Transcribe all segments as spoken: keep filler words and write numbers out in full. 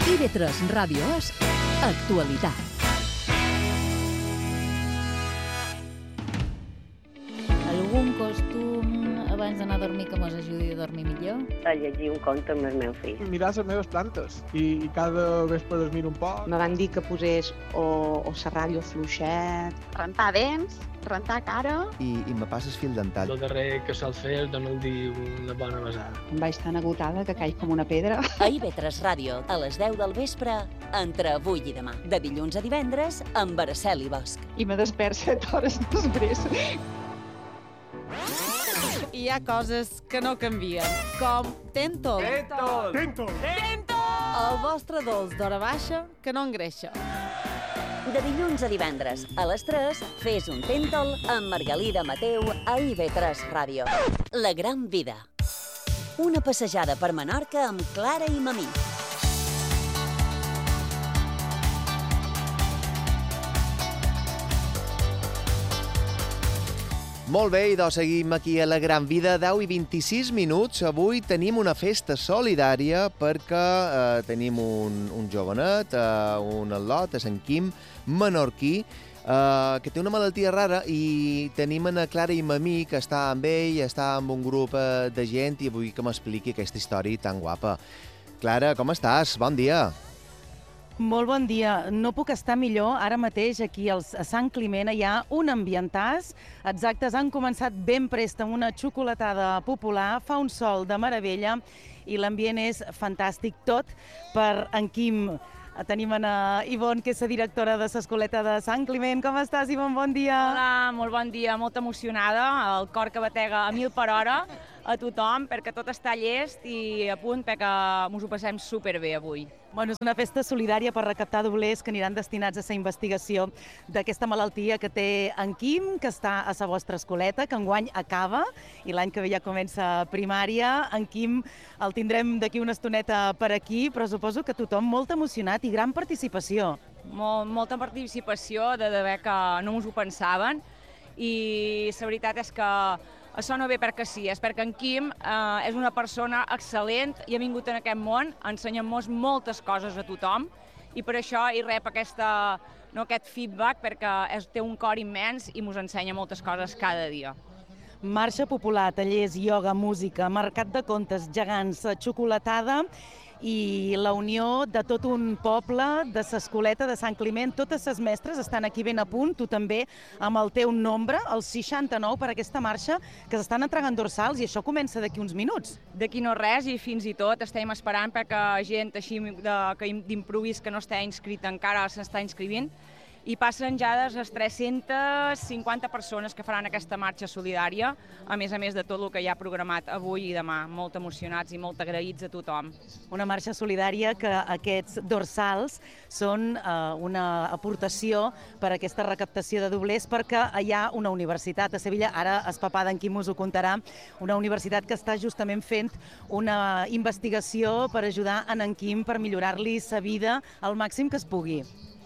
I V tres Ràdio és actualitat. Algun costum abans d'anar a dormir que mos ajudi a dormir millor? A llegir un conte amb el meu fill. Mirar les meves plantes i, i cada vespre es miro un poc. Me van dir que posés o, o la ràdio fluixet. Rentar dents, rentar cara. I, i me passes fil dental. El darrer que sol fer és donar-li una bona besada. Em vaig tan agotada que caig com una pedra. A I V tres Ràdio, a les deu del vespre, entre avui i demà. De dilluns a divendres, amb Araceli Bosch. I me despert set hores després. Hi ha coses que no canvien, com Tentol. Tentol! Tentol! Tentol! El vostre dolç d'hora baixa que no engreixa. De dilluns a divendres, a les tres, fes un Tentol amb Margalida Mateu a I V tres Ràdio. La gran vida. Una passejada per Menorca amb Clara i Mamí. Molt bé, i doncs seguim aquí a la Gran Vida, deu i vint-i-sis minuts. Avui tenim una festa solidària perquè eh, tenim un, un jovenet, eh, un al·lot, a Sant Quim, menorquí, eh, que té una malaltia rara i tenim a Clara i Mamí, que està amb ell, està amb un grup eh, de gent i vull que m'expliqui aquesta història tan guapa. Clara, com estàs? Bon dia. Molt bon dia. No puc estar millor. Ara mateix aquí a Sant Climent hi ha un ambientàs. Exactes, han començat ben prest amb una xocolatada popular, fa un sol de meravella i l'ambient és fantàstic. Tot per en Quim. Tenim en Ivonne, que és la directora de l'Escoleta de Sant Climent. Com estàs, Ivonne? Bon dia. Hola, molt bon dia, molt emocionada. El cor que batega a mil per hora a tothom, perquè tot està llest i a punt perquè ens ho passem superbé avui. Bueno, és una festa solidària per recaptar doblers que aniran destinats a la investigació d'aquesta malaltia que té en Quim, que està a la vostra escoleta, que enguany acaba i l'any que ve ja comença primària. En Quim el tindrem d'aquí una estoneta per aquí, però suposo que tothom molt emocionat i gran participació. Molt, molta participació, de d'haver que no ens ho pensaven, i la veritat és que això no ve perquè sí, és perquè en Quim eh, és una persona excel·lent i ha vingut en aquest món a ensenyar-nos moltes coses a tothom i per això hi rep aquesta, no, aquest feedback perquè és, té un cor immens i ens ensenya moltes coses cada dia. Marxa popular, tallers, ioga, música, mercat de contes, gegants, xocolatada i la unió de tot un poble, de l'Escoleta de Sant Climent. Totes les mestres estan aquí ben a punt, tu també, amb el teu nombre, el seixanta-nou, per aquesta marxa, que s'estan entregant dorsals i això comença d'aquí uns minuts. D'aquí no res i fins i tot estem esperant perquè gent així d'improvis que no està inscrita encara s'està inscrivint i passen ja les tres-centes cinquanta persones que faran aquesta marxa solidària, a més a més de tot el que hi ha programat avui i demà. Molt emocionats i molt agraïts a tothom. Una marxa solidària que aquests dorsals són eh, una aportació per a aquesta recaptació de doblers perquè hi ha una universitat a Sevilla, ara el papà d'en Quim us ho contarà, una universitat que està justament fent una investigació per ajudar en en Quim per millorar-li la vida al màxim que es pugui.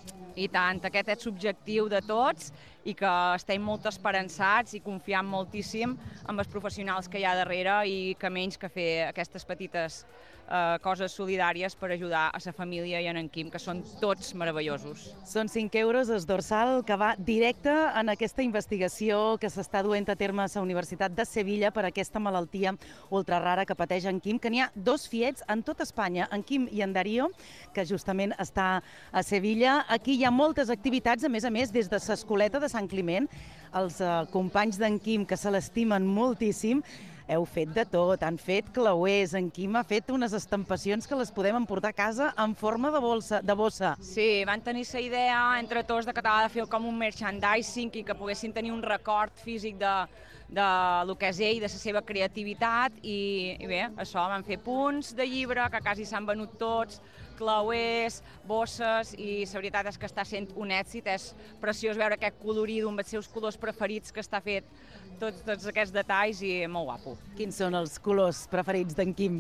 I tant, aquest és l'objectiu de tots i que estem molt esperançats i confiant moltíssim en els professionals que hi ha darrere i que menys que fer aquestes petites eh, coses solidàries per ajudar a la família i a en Quim, que són tots meravellosos. Són cinc euros el dorsal que va directe en aquesta investigació que s'està duent a terme a la Universitat de Sevilla per aquesta malaltia ultrarara que pateix en Quim, que n'hi ha dos fiets en tota Espanya, en Quim i en Darío, que justament està a Sevilla. Aquí hi ha moltes activitats, a més a més, des de l'Escoleta de Sant Climent. Els eh, companys d'en Quim, que se l'estimen moltíssim, heu fet de tot, han fet clauers, en Quim ha fet unes estampacions que les podem emportar a casa en forma de bossa. De bossa. Sí, van tenir la idea entre tots de que t'ha de fer com un merchandising i que poguessin tenir un record físic de, de lo que és ell, de la seva creativitat i, i bé, això, van fer punts de llibre que quasi s'han venut tots, clauers, bosses i la veritat és que està sent un èxit, és preciós veure aquest colorit, un dels seus colors preferits que està fet, tots, tots aquests detalls i molt guapo. Quins són els colors preferits d'en Quim?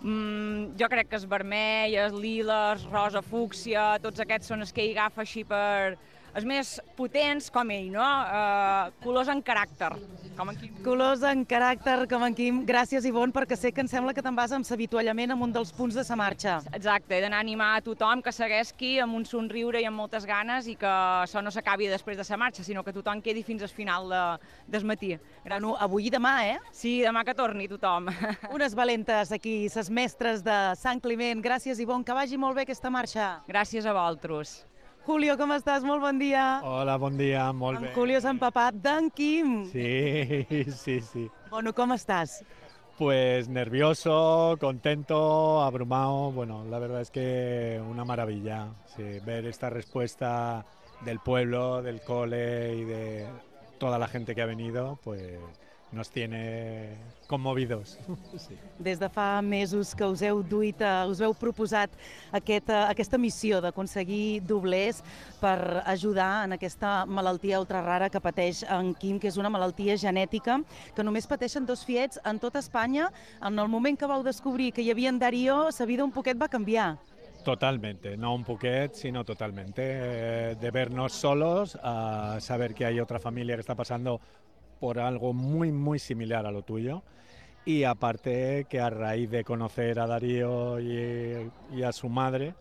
Mm, jo crec que és vermell, és lila, rosa, fúcsia, tots aquests són els que hi agafa així per, els més potents com ell, no? Uh, colors en caràcter, com en Quim. Colors en caràcter, com en Quim. Gràcies, Ivonne, perquè sé que em sembla que te'n vas amb l'avituallament en un dels punts de sa marxa. Exacte, he d'anar a animar a tothom que segueixi amb un somriure i amb moltes ganes i que això no s'acabi després de sa marxa, sinó que tothom quedi fins al final de, del matí. Bueno, avui i demà, eh? Sí, demà que torni tothom. Unes valentes aquí, ses mestres de Sant Climent. Gràcies, Ivonne, que vagi molt bé aquesta marxa. Gràcies a vosaltres. Julio, com estàs? Molt bon dia. Hola, bon dia, molt bé. En Julio s'ha empapat d'en Quim. Sí, sí, sí. Bueno, com estàs? Pues nervioso, contento, abrumado. Bueno, la verdad es que una maravilla. Sí, ver esta respuesta del pueblo, del cole y de toda la gente que ha venido, pues nos tiene conmovidos. Sí. Des de fa mesos que us heu duit, us heu proposat aquest, aquesta missió d'aconseguir doblers per ajudar en aquesta malaltia ultra rara que pateix en Quim, que és una malaltia genètica que només pateixen dos fiets en tota Espanya. En el moment que vau descobrir que hi havia en Darío, sa vida un poquet va canviar. Totalmente, no un poquet, sino totalmente. Eh, de vernos solos a saber que hay otra familia que está pasando por algo muy, muy similar a lo tuyo. Y aparte que a raíz de conocer a Darío y, y a su madre,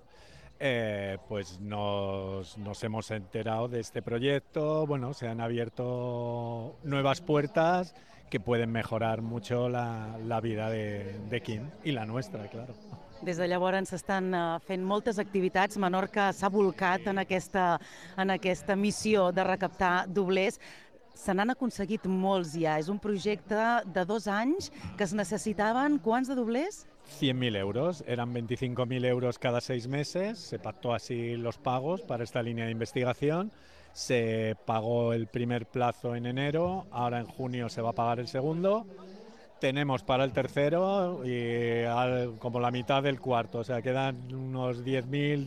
eh, pues nos, nos hemos enterado de este proyecto. Bueno, se han abierto nuevas puertas que pueden mejorar mucho la, la vida de, de Quim y la nuestra, claro. Des de llavors s'estan fent moltes activitats. Menorca s'ha volcat en aquesta, en aquesta missió de recaptar doblers. Se n'han aconseguit molts ja. És un projecte de dos anys que es necesitaven quants de doblers? cien mil euros, eran veinticinco mil euros cada seis meses, se pactó así los pagos para esta línea de investigación, se pagó el primer plazo en enero, ahora en junio se va a pagar el segundo, tenemos para el tercero y al, como la mitad del cuarto, o sea, quedan unos diez mil,